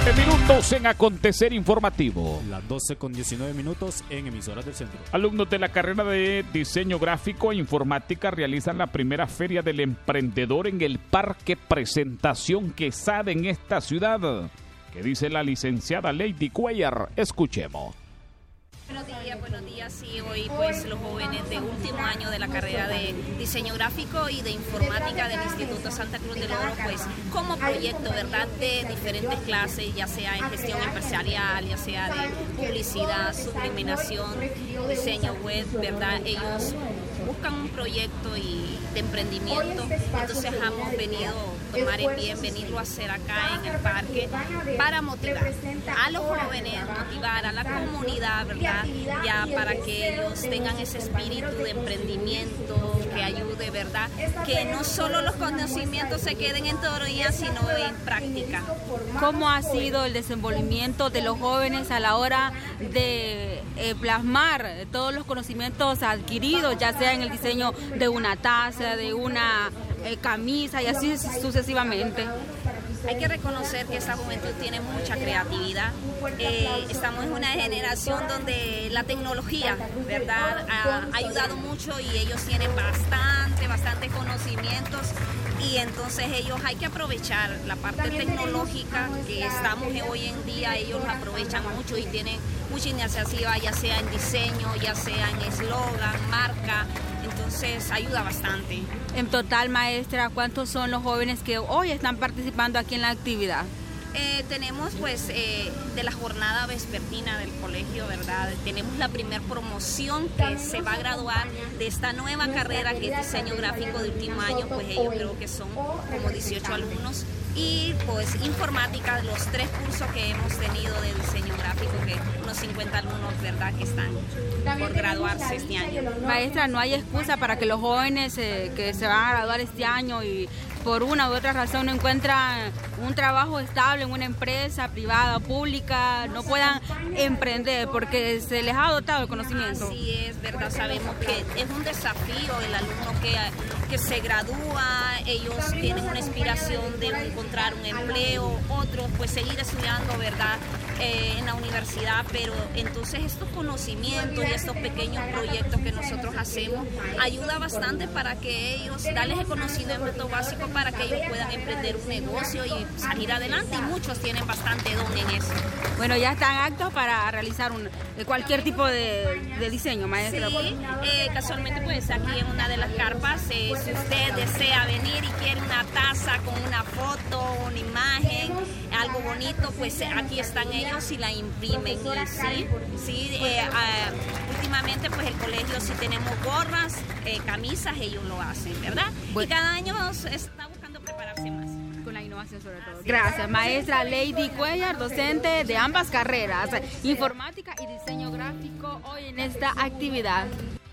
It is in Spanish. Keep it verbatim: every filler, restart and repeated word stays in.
diecinueve minutos en Acontecer Informativo. Las doce con diecinueve minutos en Emisoras del Centro. Alumnos de la carrera de Diseño Gráfico e Informática realizan la primera Feria del Emprendedor en el Parque Presentación Quesada en esta ciudad. ¿Qué dice la licenciada Lady Cuellar? Escuchemos. Buenos días, buenos días. Sí, hoy pues los jóvenes de último año de la carrera de Diseño Gráfico y de Informática del Instituto Santa Cruz del Oro, pues como proyecto, ¿verdad?, de diferentes clases, ya sea en gestión empresarial, ya sea de publicidad, subliminación, diseño web, ¿verdad? Ellos buscan un proyecto y de emprendimiento, entonces hemos venido a tomar el bien, venirlo a hacer acá en el parque para motivar a los jóvenes, motivar a la comunidad, ¿verdad?, ya para que ellos tengan ese espíritu de emprendimiento que ayude, ¿verdad?, que no solo los conocimientos se queden en teoría, sino en práctica. ¿Cómo ha sido el desenvolvimiento de los jóvenes a la hora de eh, plasmar todos los conocimientos adquiridos, ya sea en el diseño de una taza, de una eh, camisa y así sucesivamente? Hay que reconocer que esta juventud tiene mucha creatividad. Eh, estamos en una generación donde la tecnología, ¿verdad?, ha, ha ayudado mucho y ellos tienen bastante, bastante conocimientos, y entonces ellos hay que aprovechar la parte tecnológica que estamos hoy en día. Ellos la aprovechan mucho y tienen mucha iniciativa, ya sea en diseño, ya sea en eslogan, marca. Entonces ayuda bastante. En total, maestra, ¿cuántos son los jóvenes que hoy están participando aquí en la actividad? Eh, tenemos pues eh, de la jornada vespertina del colegio, ¿verdad? Tenemos la primer promoción que se va a graduar de esta nueva carrera que es diseño gráfico de último año, pues ellos creo que son como dieciocho alumnos, y pues informática, los tres cursos que hemos tenido de diseño gráfico, que unos cincuenta alumnos, ¿verdad?, que están por graduarse este año. Maestra, no hay excusa para que los jóvenes eh, que se van a graduar este año y por una u otra razón no encuentran un trabajo estable en una empresa privada o pública, no puedan emprender porque se les ha dotado el conocimiento. Así es, ¿verdad? Sabemos que es un desafío el alumno que, que se gradúa, ellos tienen una inspiración de encontrar un empleo, otros pues seguir estudiando, ¿verdad?, eh, en la universidad, pero entonces estos conocimientos y estos pequeños proyectos que nosotros hacemos ayuda bastante para que ellos, darles el conocimiento básico para que ellos puedan emprender un negocio y salir adelante, y muchos tienen bastante don en eso. Bueno, ya están aptos para realizar un, cualquier tipo de, de diseño, maestra. Sí, eh, casualmente pues aquí en una de las carpas, eh, si usted desea venir y quiere una taza con una foto, una imagen, algo bonito, pues aquí están ellos y la imprimen. Y sí, sí eh, uh, últimamente pues el colegio, si tenemos gorras, eh, camisas, ellos lo hacen, ¿verdad? Bueno. Y cada año está buscando prepararse más. Con la innovación sobre todo. Gracias, maestra Lady Cuellar, docente de ambas carreras, informática y diseño gráfico, hoy en esta actividad.